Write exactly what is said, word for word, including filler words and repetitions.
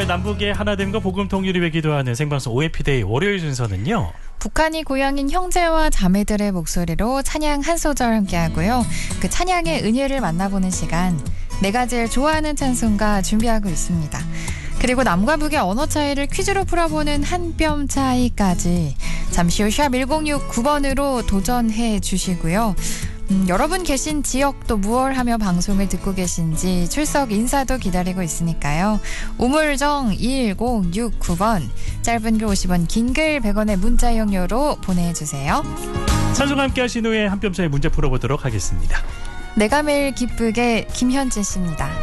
오늘 남북의 하나됨과 복음 통일을 위해 기도하는 생방송 오에피데이 월요일 순서는요. 북한이 고향인 형제와 자매들의 목소리로 찬양 한 소절 함께하고요. 그 찬양의 은혜를 만나보는 시간, 내가 제일 좋아하는 찬송가 준비하고 있습니다. 그리고 남과 북의 언어 차이를 퀴즈로 풀어보는 한 뼘 차이까지 잠시 후 샵 일공육구 번으로 도전해 주시고요. 음, 여러분 계신 지역 또 무얼 하며 방송을 듣고 계신지 출석 인사도 기다리고 있으니까요. 우물정 일공육구 번, 짧은 글 오십 원, 긴 글 백 원의 문자 이용료로 보내주세요. 찬송 함께 하신 후에 한 뼘 차이 문제 풀어보도록 하겠습니다. 내가 매일 기쁘게 김현진 씨입니다.